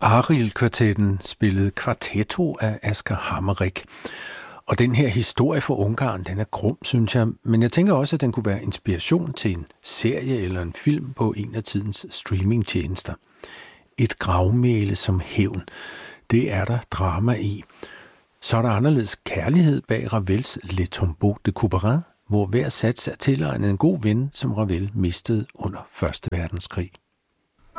Arild-kvartetten spillede Kvartetto af Asger Hammerich. Og den her historie fra Ungarn, den er grum, synes jeg. Men jeg tænker også, at den kunne være inspiration til en serie eller en film på en af tidens streamingtjenester. Et gravmæle som hævn. Det er der drama i. Så er der anderledes kærlighed bag Ravels Le Tombeau de Couperin, hvor hver sats er tilegnet en god ven, som Ravel mistede under 1. verdenskrig.